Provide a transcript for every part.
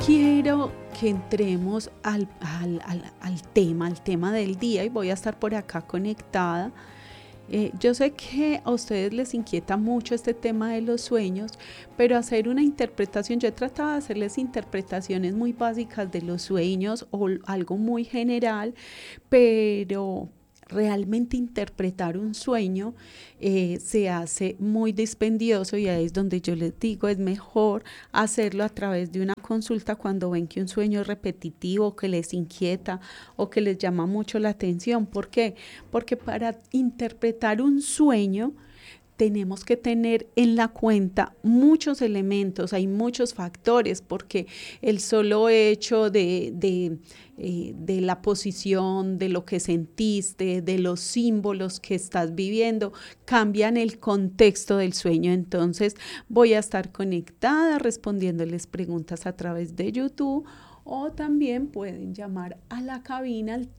quiero que entremos al tema del día y voy a estar por acá conectada. Yo sé que a ustedes les inquieta mucho este tema de los sueños, pero hacer una interpretación, yo he tratado de hacerles interpretaciones muy básicas de los sueños o algo muy general, pero realmente interpretar un sueño se hace muy dispendioso y ahí es donde yo les digo, es mejor hacerlo a través de una consulta cuando ven que un sueño es repetitivo, que les inquieta o que les llama mucho la atención. ¿Por qué? Porque para interpretar un sueño tenemos que tener en la cuenta muchos elementos, hay muchos factores, porque el solo hecho de la posición, de lo que sentiste, de los símbolos que estás viviendo, cambian el contexto del sueño. Entonces voy a estar conectada respondiéndoles preguntas a través de YouTube o también pueden llamar a la cabina al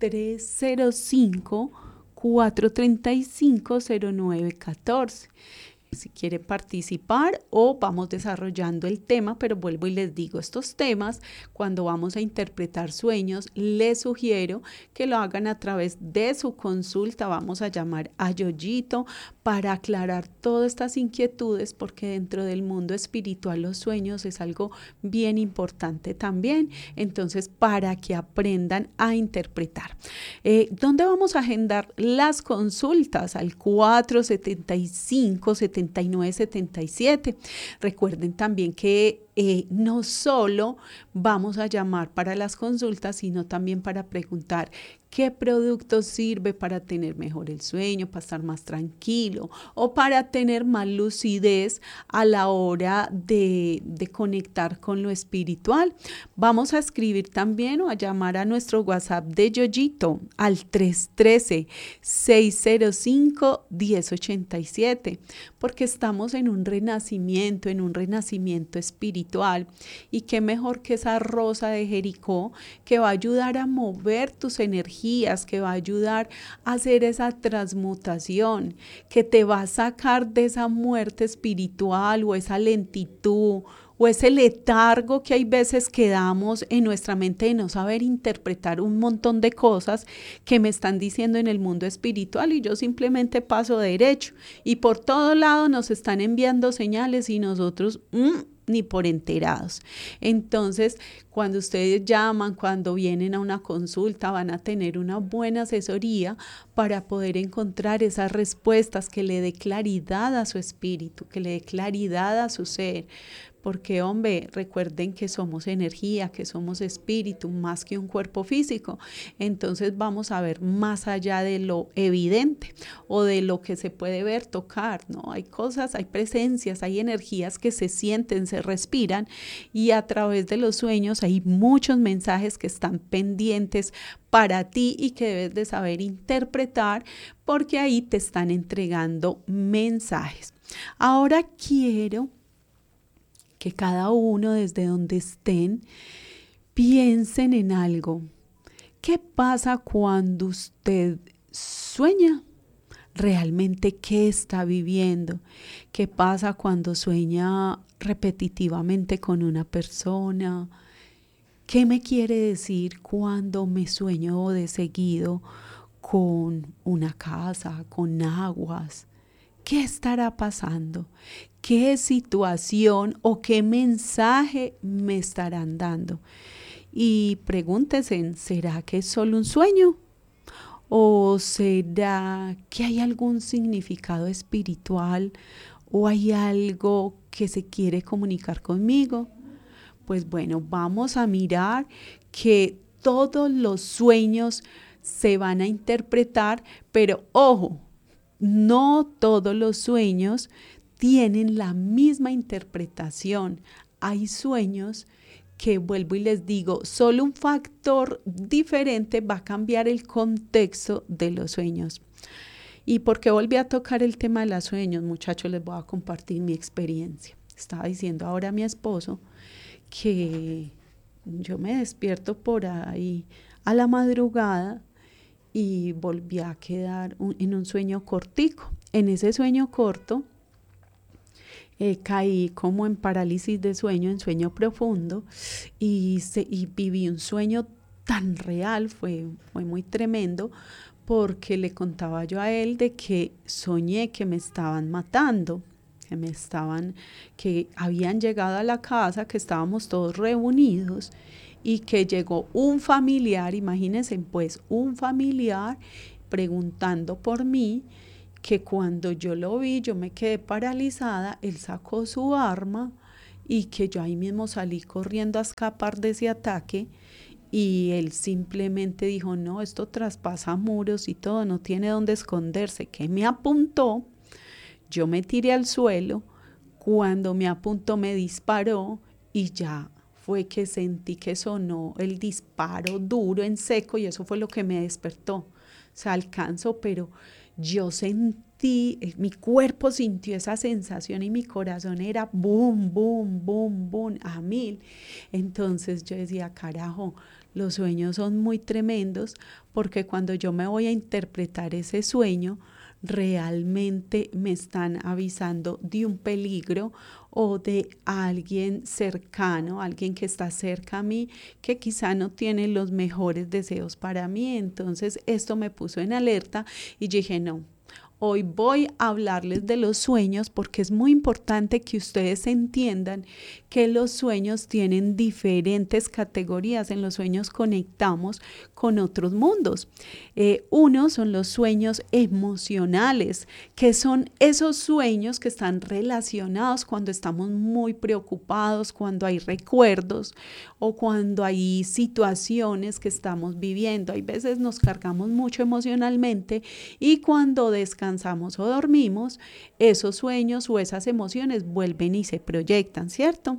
305-435-0914 si quiere participar o vamos desarrollando el tema, pero vuelvo y les digo, estos temas, cuando vamos a interpretar sueños, les sugiero que lo hagan a través de su consulta. Vamos a llamar a Yoyito para aclarar todas estas inquietudes, porque dentro del mundo espiritual los sueños es algo bien importante también. Entonces, para que aprendan a interpretar. ¿Dónde vamos a agendar las consultas? Al 475-7977. Recuerden también que no solo vamos a llamar para las consultas, sino también para preguntar qué producto sirve para tener mejor el sueño, para estar más tranquilo o para tener más lucidez a la hora de conectar con lo espiritual. Vamos a escribir también o a llamar a nuestro WhatsApp de Yoyito al 313-605-1087, porque estamos en un renacimiento espiritual. Y qué mejor que esa rosa de Jericó que va a ayudar a mover tus energías, que va a ayudar a hacer esa transmutación, que te va a sacar de esa muerte espiritual o esa lentitud o ese letargo que hay veces quedamos en nuestra mente de no saber interpretar un montón de cosas que me están diciendo en el mundo espiritual y yo simplemente paso derecho y por todo lado nos están enviando señales y nosotros ni por enterados. Entonces, cuando ustedes llaman, cuando vienen a una consulta, van a tener una buena asesoría para poder encontrar esas respuestas que le dé claridad a su espíritu, que le dé claridad a su ser. Porque, hombre, recuerden que somos energía, que somos espíritu, más que un cuerpo físico. Entonces vamos a ver más allá de lo evidente o de lo que se puede ver, tocar, ¿no? Hay cosas, hay presencias, hay energías que se sienten, se respiran y a través de los sueños hay muchos mensajes que están pendientes para ti y que debes de saber interpretar porque ahí te están entregando mensajes. Ahora quiero que cada uno desde donde estén piensen en algo. ¿Qué pasa cuando usted sueña? ¿Realmente qué está viviendo? ¿Qué pasa cuando sueña repetitivamente con una persona? ¿Qué me quiere decir cuando me sueño de seguido con una casa, con aguas? ¿Qué estará pasando? ¿Qué situación o qué mensaje me estarán dando? Y pregúntense, ¿será que es solo un sueño? ¿O será que hay algún significado espiritual? ¿O hay algo que se quiere comunicar conmigo? Pues bueno, vamos a mirar que todos los sueños se van a interpretar, pero ojo, no todos los sueños tienen la misma interpretación. Hay sueños que, vuelvo y les digo, solo un factor diferente va a cambiar el contexto de los sueños. ¿Y por qué volví a tocar el tema de los sueños, muchachos? Les voy a compartir mi experiencia. Estaba diciendo ahora a mi esposo que yo me despierto por ahí a la madrugada y volví a quedar en un sueño cortico. En ese sueño corto caí como en parálisis de sueño, en sueño profundo, y viví un sueño tan real, fue muy tremendo, porque le contaba yo a él de que soñé que me estaban matando, que habían llegado a la casa, que estábamos todos reunidos y que llegó un familiar, imagínense pues, un familiar preguntando por mí, que cuando yo lo vi, yo me quedé paralizada, él sacó su arma y que yo ahí mismo salí corriendo a escapar de ese ataque y él simplemente dijo, no, esto traspasa muros y todo, no tiene dónde esconderse, que me apuntó, yo me tiré al suelo, cuando me apuntó me disparó y ya fue que sentí que sonó el disparo duro en seco y eso fue lo que me despertó. O sea, alcanzó, pero yo sentí, mi cuerpo sintió esa sensación y mi corazón era boom, boom, boom, boom, a mil. Entonces yo decía, carajo, los sueños son muy tremendos porque cuando yo me voy a interpretar ese sueño, realmente me están avisando de un peligro o de alguien cercano, alguien que está cerca a mí, que quizá no tiene los mejores deseos para mí. Entonces esto me puso en alerta y dije, no. Hoy voy a hablarles de los sueños porque es muy importante que ustedes entiendan que los sueños tienen diferentes categorías. En los sueños conectamos con otros mundos. Uno son los sueños emocionales, que son esos sueños que están relacionados cuando estamos muy preocupados, cuando hay recuerdos o cuando hay situaciones que estamos viviendo. Hay veces nos cargamos mucho emocionalmente y cuando descansamos o dormimos, esos sueños o esas emociones vuelven y se proyectan, ¿cierto?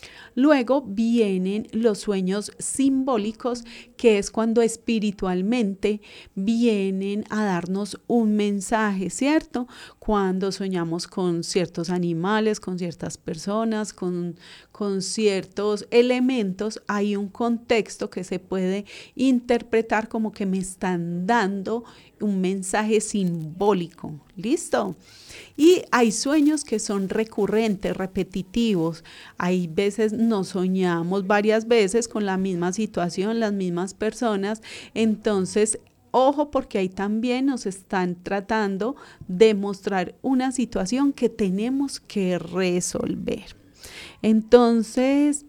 Luego vienen los sueños simbólicos, que es cuando espiritualmente vienen a darnos un mensaje, ¿cierto? Cuando soñamos con ciertos animales, con ciertas personas, con ciertos elementos, hay un contexto que se puede interpretar como que me están dando un mensaje simbólico. ¿Listo? Y hay sueños que son recurrentes, repetitivos. Hay veces nos soñamos varias veces con la misma situación, las mismas personas. Entonces, ojo, porque ahí también nos están tratando de mostrar una situación que tenemos que resolver. Entonces,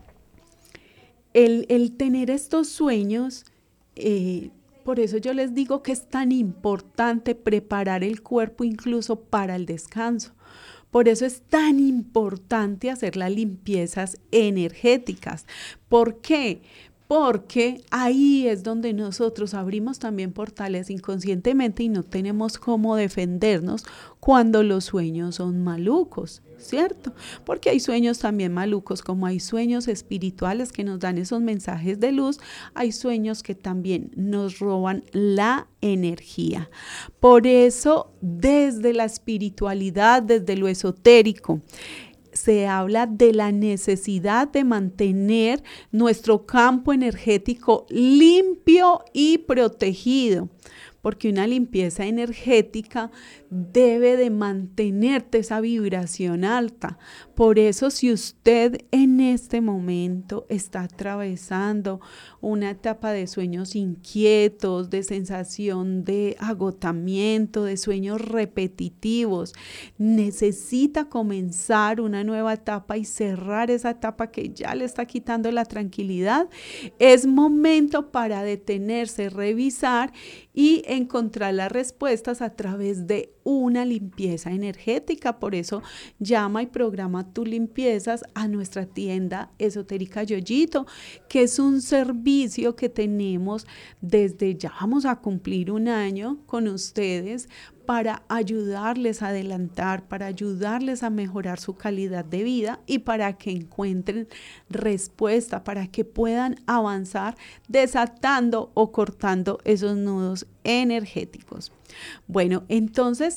el tener estos sueños, por eso yo les digo que es tan importante preparar el cuerpo incluso para el descanso. Por eso es tan importante hacer las limpiezas energéticas. ¿Por qué? Porque ahí es donde nosotros abrimos también portales inconscientemente y no tenemos cómo defendernos cuando los sueños son malucos, ¿cierto? Porque hay sueños también malucos, como hay sueños espirituales que nos dan esos mensajes de luz, hay sueños que también nos roban la energía. Por eso, desde la espiritualidad, desde lo esotérico, se habla de la necesidad de mantener nuestro campo energético limpio y protegido, porque una limpieza energética debe de mantenerte esa vibración alta. Por eso, si usted en este momento está atravesando una etapa de sueños inquietos, de sensación de agotamiento, de sueños repetitivos, necesita comenzar una nueva etapa y cerrar esa etapa que ya le está quitando la tranquilidad, es momento para detenerse, revisar y encontrar las respuestas a través de una limpieza energética. Por eso llama y programa tus limpiezas a nuestra tienda esotérica Yoyito, que es un servicio que tenemos desde ya vamos a cumplir un año con ustedes para ayudarles a adelantar, para ayudarles a mejorar su calidad de vida y para que encuentren respuesta, para que puedan avanzar desatando o cortando esos nudos energéticos. Bueno, entonces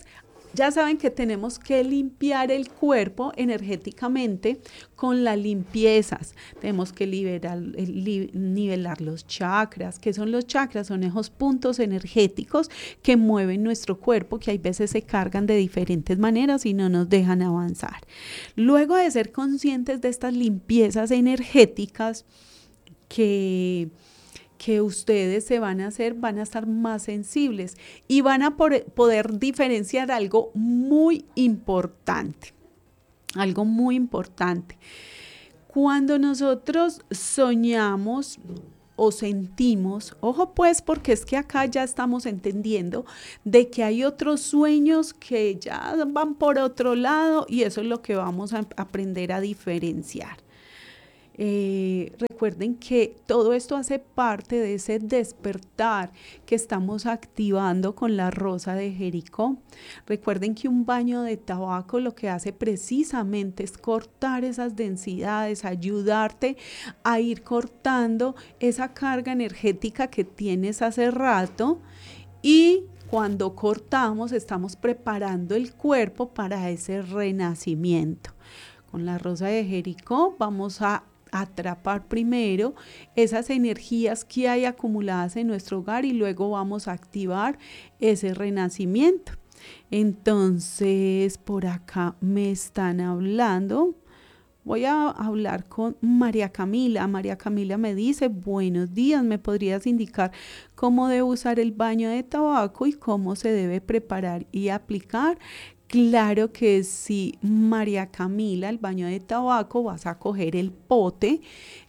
Ya saben que tenemos que limpiar el cuerpo energéticamente con las limpiezas. Tenemos que nivelar los chakras. ¿Qué son los chakras? Son esos puntos energéticos que mueven nuestro cuerpo, que hay veces se cargan de diferentes maneras y no nos dejan avanzar. Luego de ser conscientes de estas limpiezas energéticas que ustedes se van a hacer, van a estar más sensibles y van a poder diferenciar algo muy importante. Algo muy importante. Cuando nosotros soñamos o sentimos, ojo pues, porque es que acá ya estamos entendiendo de que hay otros sueños que ya van por otro lado y eso es lo que vamos a aprender a diferenciar. Recuerden que todo esto hace parte de ese despertar que estamos activando con la rosa de Jericó. Recuerden que un baño de tabaco lo que hace precisamente es cortar esas densidades, ayudarte a ir cortando esa carga energética que tienes hace rato y cuando cortamos estamos preparando el cuerpo para ese renacimiento. Con la rosa de Jericó vamos a atrapar primero esas energías que hay acumuladas en nuestro hogar y luego vamos a activar ese renacimiento. Entonces, por acá me están hablando. Voy a hablar con María Camila. María Camila me dice, buenos días, ¿me podrías indicar cómo debo usar el baño de tabaco y cómo se debe preparar y aplicar? Claro que sí, María Camila, el baño de tabaco, vas a coger el pote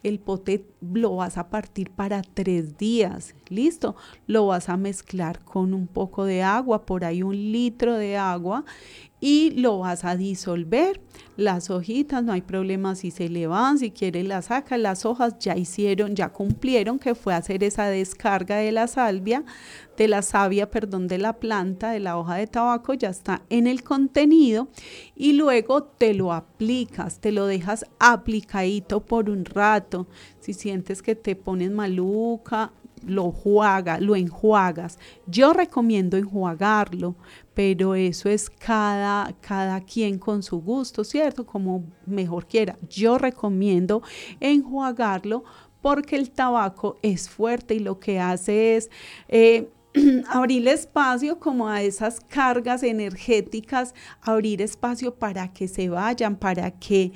lo vas a partir para 3 días, ¿listo? Lo vas a mezclar con un poco de agua, por ahí 1 litro de agua y lo vas a disolver. Las hojitas, no hay problema si se le van, si quieres las sacas, las hojas ya cumplieron, que fue hacer esa descarga de la savia, de la planta, de la hoja de tabaco, ya está en el contenido y luego te lo aplicas, te lo dejas aplicadito por un rato. Si sientes que te pones maluca, lo enjuagas. Yo recomiendo enjuagarlo, pero eso es cada quien con su gusto, ¿cierto? Como mejor quiera. Yo recomiendo enjuagarlo porque el tabaco es fuerte y lo que hace es abrir espacio como a esas cargas energéticas, abrir espacio para que se vayan, para que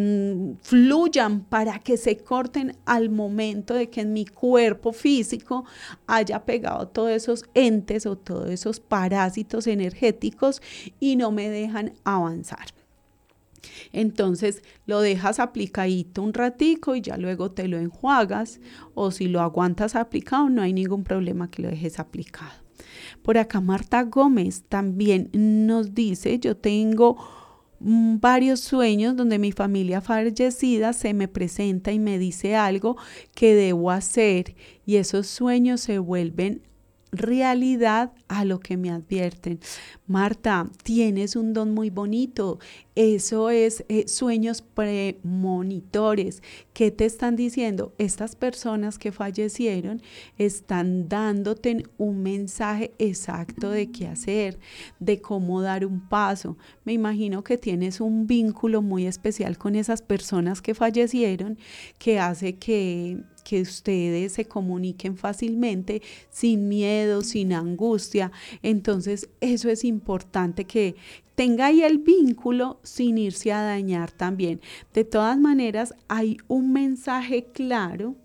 fluyan, para que se corten al momento de que en mi cuerpo físico haya pegado todos esos entes o todos esos parásitos energéticos y no me dejan avanzar. Entonces lo dejas aplicadito un ratico y ya luego te lo enjuagas o si lo aguantas aplicado no hay ningún problema que lo dejes aplicado. Por acá Marta Gómez también nos dice, yo tengo varios sueños donde mi familia fallecida se me presenta y me dice algo que debo hacer y esos sueños se vuelven realidad a lo que me advierten. Marta, tienes un don muy bonito. Eso es sueños premonitores. ¿Qué te están diciendo? Estas personas que fallecieron están dándote un mensaje exacto de qué hacer, de cómo dar un paso. Me imagino que tienes un vínculo muy especial con esas personas que fallecieron que hace que ustedes se comuniquen fácilmente, sin miedo, sin angustia. Entonces, eso es importante que tenga ahí el vínculo sin irse a dañar también. De todas maneras, hay un mensaje claro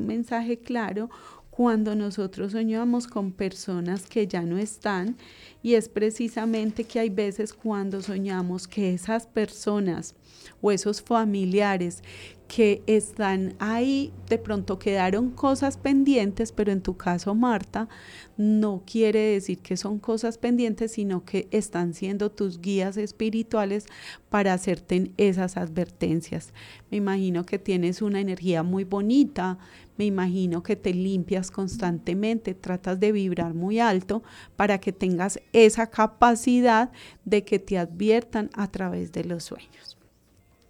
cuando nosotros soñamos con personas que ya no están y es precisamente que hay veces cuando soñamos que esas personas o esos familiares que están ahí, de pronto quedaron cosas pendientes, pero en tu caso, Marta, no quiere decir que son cosas pendientes, sino que están siendo tus guías espirituales para hacerte esas advertencias. Me imagino que tienes una energía muy bonita, me imagino que te limpias constantemente, tratas de vibrar muy alto para que tengas esa capacidad de que te adviertan a través de los sueños.